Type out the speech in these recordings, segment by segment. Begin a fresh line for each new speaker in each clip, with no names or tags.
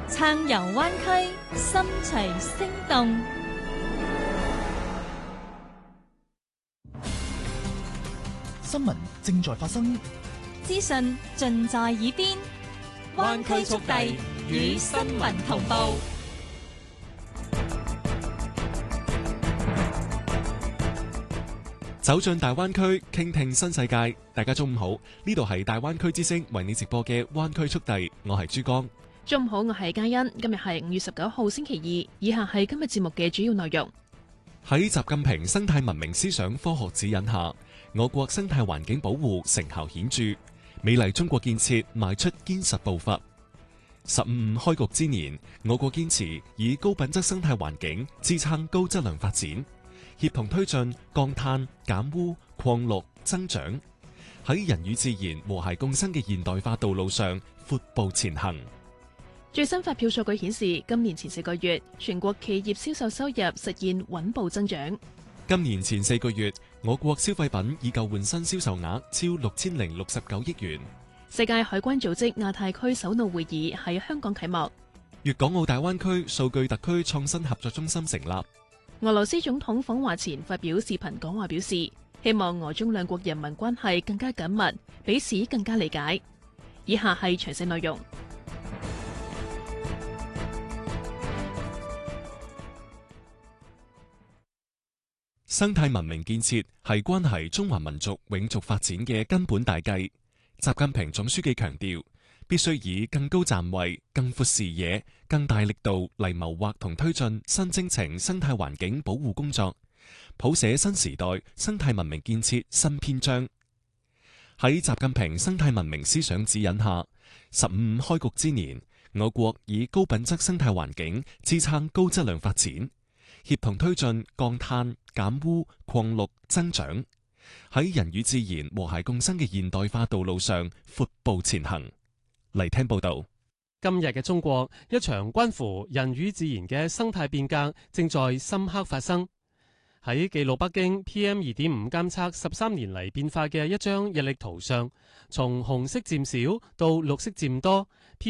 撐遊灣區，心隨聲動。
新聞正在發生，
資訊盡在耳邊。灣區速遞與新聞同步。
走進大灣區，傾聽新世界。大家中午好，呢度係大灣區之聲為你直播嘅灣區速遞，我係珠江。
中午好，我係嘉欣。今日係5月19號星期二，以下係今日節目嘅主要內容。
喺習近平生態文明思想科學指引下，我國生態環境保護成效顯著，美麗中國建設邁出堅實步伐。15開局之年，我國堅持以高品質生態環境支撐高質量發展，協同推進降碳、減污、擴綠、增長，喺人與自然和諧共生嘅現代化道路上闊步前行。
最新發票數據顯示，今年前4個月，全國企業銷售收入實現穩步增長。
今年前4個月，我國消費品以舊換新銷售額超6069億元。
世界海關組織亞太區首腦會議喺香港啟幕。
粵港澳大灣區數據特區創新合作中心成立。
俄羅斯總統訪華前發表視頻講話，表示希望俄中兩國人民關係更加緊密，彼此更加理解。以下係詳細內容。
生態文明建設係關係中華民族永續發展嘅根本大計。習近平總書記強調，必須以更高站位、更闊視野、更大力度嚟謀劃同推進新征程生態環境保護工作，譜寫新時代生態文明建設新篇章。喺習近平生態文明思想指引下，15開局之年，我國以高品質生態環境支撐高質量發展，協同推進降碳、減污、擴綠、增長，喺人與自然和諧共生嘅現代化道路上闊步前行。嚟聽報道。
今日嘅中國，一場關乎人與自然嘅生態變革正在深刻發生。喺記錄北京 PM2.5 監測13年嚟變化嘅一張日曆圖上，從紅色漸少到綠色漸多，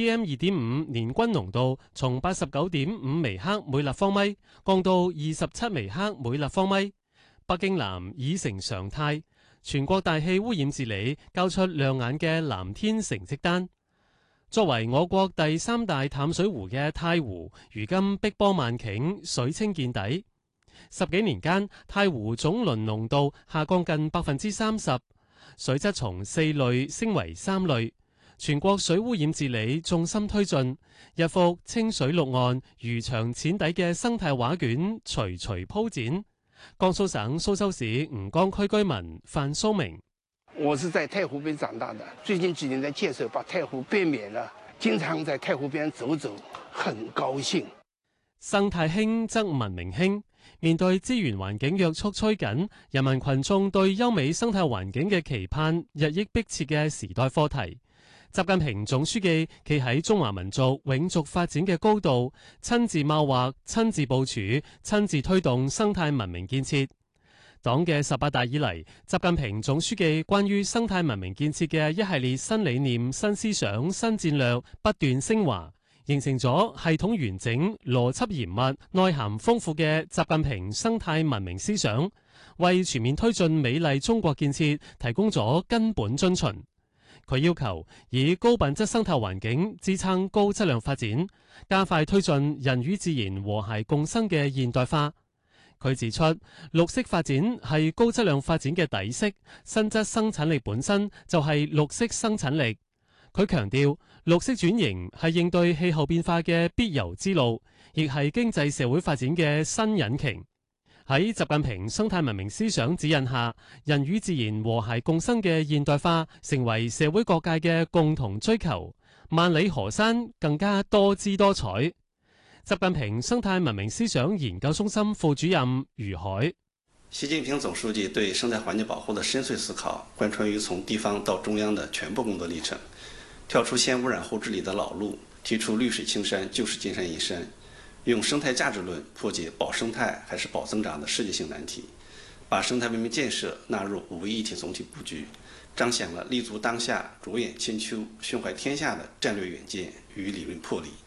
PM2.5 年均濃度從89.5微克每立方米降到27微克每立方米。北京藍已成常態，全國大氣污染治理交出亮眼嘅藍天成績單。作為我國第3大淡水湖嘅太湖，如今碧波萬頃，水清見底。10幾年間，太湖總磷濃度下降近30%，水質從4類升為3類。全國水污染治理重心推進，一幅清水綠岸、魚腸淺底嘅生態畫卷徐徐鋪展。江蘇省蘇州市吳江區居民范蘇明：
我是在太湖邊長大的，最近幾年的建設把太湖變美了，經常在太湖邊走走，很高興。
生態興則文明興。面對資源環境約束趨緊，人民群眾對優美生態環境嘅期盼日益迫切嘅時代課題，習近平總書記企喺中華民族永續發展嘅高度，親自謀劃、親自部署、親自推動生態文明建設。黨嘅18大以嚟，習近平總書記關於生態文明建設嘅一系列新理念、新思想、新戰略不斷升華，形成咗系統完整、邏輯嚴密、內涵豐富嘅習近平生態文明思想，為全面推進美麗中國建設提供咗根本遵循。佢要求以高品質生態環境支撐高質量發展，加快推進人與自然和諧共生嘅現代化。佢指出，綠色發展係高質量發展嘅底色，新質生產力本身就係綠色生產力。佢強調，綠色轉型係應對氣候變化嘅必由之路，亦係經濟社會發展嘅新引擎。喺習近平生態文明思想指引下，人與自然和諧共生嘅現代化成為社會各界嘅共同追求。萬里河山更加多姿多彩。習近平生態文明思想研究中心副主任余海：
習近平總書記對生態環境保護的深邃思考，貫穿於從地方到中央的全部工作歷程，跳出先污染後治理的老路，提出綠水青山就是金山銀山，用生態價值論破解保生態還是保增長的世界性難題，把生態文明建設納入五位一體總體布局，彰顯了立足當下、着眼千秋、胸懷天下的戰略遠見與理論魄力。